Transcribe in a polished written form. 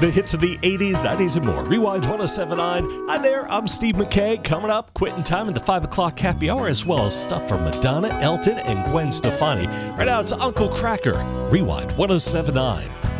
the hits of the 80s, 90s, and more. Rewind 1079. Hi there, I'm Steve McKay. Coming up, quitting time in the 5 o'clock happy hour, as well as stuff from Madonna, Elton, and Gwen Stefani. Right now, it's Uncle Kracker. Rewind 1079.